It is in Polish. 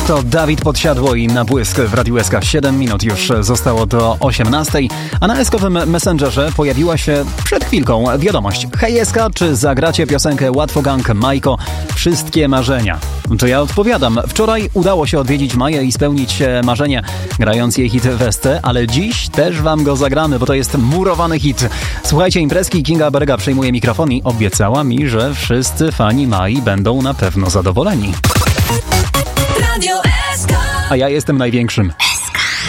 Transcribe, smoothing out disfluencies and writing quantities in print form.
To Dawid Podsiadło i Na błysk w Radiu SK. 7 minut już zostało do 18, a na eskowym Messengerze pojawiła się przed chwilką wiadomość. Hej SK, czy zagracie piosenkę Łatwogang Majko Wszystkie marzenia? To ja odpowiadam. Wczoraj udało się odwiedzić Maję i spełnić marzenie, grając jej hit Westę, ale dziś też wam go zagramy, bo to jest murowany hit. Słuchajcie imprezki, Kinga Berga przejmuje mikrofon i obiecała mi, że wszyscy fani Mai będą na pewno zadowoleni. A ja jestem największym.